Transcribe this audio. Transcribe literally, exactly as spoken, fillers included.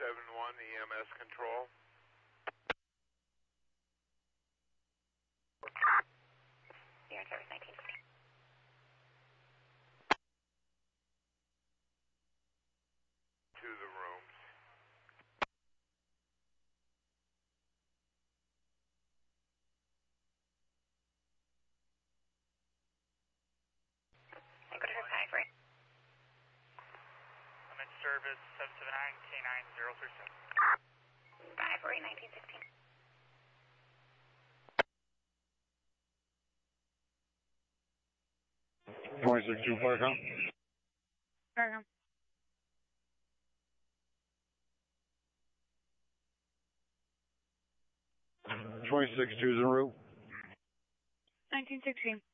seven one E M S control. You're in service nineteen fifteen. To the rooms. And go to her five, right? I'm in service seven seven nine K nine zero three seven. five four eight nineteen sixteen. twenty-six two Farcom. Farcom. twenty-six two Zero. nineteen sixteen.